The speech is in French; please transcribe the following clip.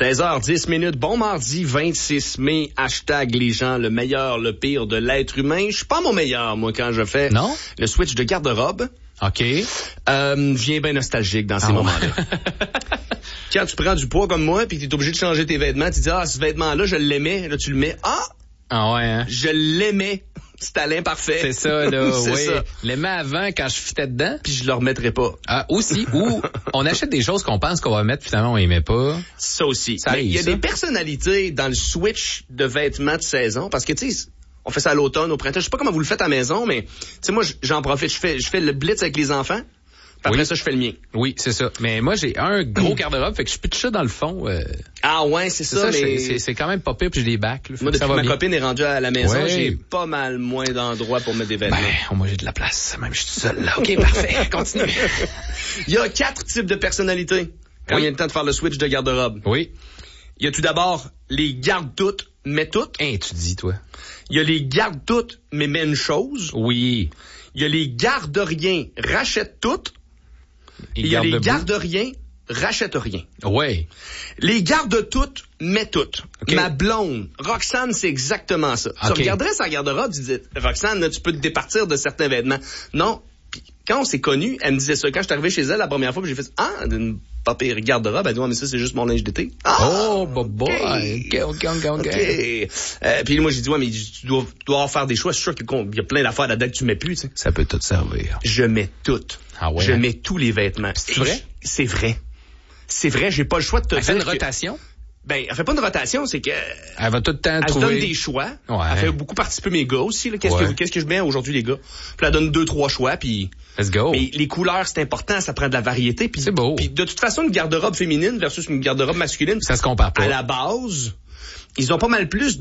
16h10, bon mardi 26 mai, hashtag les gens, le meilleur, le pire de l'être humain. Je suis pas mon meilleur, moi, quand je fais le switch de garde-robe. OK. Je viens bien nostalgique dans ces moments-là. Quand tu prends du poids comme moi, puis que t'es obligé de changer tes vêtements, tu dis, ce vêtement-là, je l'aimais. Là, tu le mets. Ah ouais, hein? Je l'aimais. C'était l'imparfait. C'est ça, là. C'est oui. ça. L'aimais avant quand je fitais dedans. Puis je le remettrai pas. Ah, aussi. Ou on achète des choses qu'on pense qu'on va mettre, finalement, on aimait pas. Ça aussi. Ça arrive, il y a des personnalités dans le switch de vêtements de saison. Parce que, tu sais, on fait ça à l'automne, au printemps. Je sais pas comment vous le faites à la maison, mais, tu sais, moi, j'en profite. Je fais le blitz avec les enfants. Puis après ça, je fais le mien. Oui, c'est ça. Mais moi, j'ai un gros garde-robe, fait que je pitche ça dans le fond. Ah ouais, c'est ça. Mais c'est quand même pas pire, puis j'ai des bacs. Là, moi, depuis que ma copine est rendue à la maison, j'ai pas mal moins d'endroits pour mettre des vêtements. Moi, j'ai de la place. Même, je suis tout seul, là. OK, parfait. Continue. Il y a 4 types de personnalités quand il y a le temps de faire le switch de garde-robe. Oui. Il y a tout d'abord les garde-toutes, mais toutes. Hein, tu dis, toi. Il y a les garde-toutes, mais mets une chose. Oui. Il y a les garde-rien, rachètent toutes. Il y a les garde-rien, rachètent rien. Ouais. Les garde-toutes, mais toutes. Okay. Ma blonde, Roxane, c'est exactement ça. Okay. Tu regarderais sa garde-robe, tu disais, Roxane, là, tu peux te départir de certains vêtements. Non. Puis, quand on s'est connus, elle me disait ça. Quand je suis arrivé chez elle la première fois, puis j'ai fait, une pas pire garde-robe. Elle dit, mais ça, c'est juste mon linge d'été. Boy. OK. Puis moi, j'ai dit, mais tu dois faire des choix. Je suis sûr qu'il y a plein d'affaires là-dedans que tu mets plus, tu sais. Ça peut tout servir. Je mets tout. Ah ouais. Je mets tous les vêtements. C'est vrai? C'est vrai. C'est vrai, j'ai pas le choix de te dire. Elle fait une rotation? Elle fait pas une rotation, c'est que... Elle va tout le temps trouver... Elle donne des choix. Ouais. Elle fait beaucoup participer mes gars aussi, là. Qu'est-ce que je mets aujourd'hui, les gars? Puis elle donne 2-3 choix, puis... Let's go. Mais les couleurs, c'est important, ça prend de la variété. Puis, c'est beau. Puis de toute façon, une garde-robe féminine versus une garde-robe masculine... Ça se compare pas. À la base, ils ont pas mal plus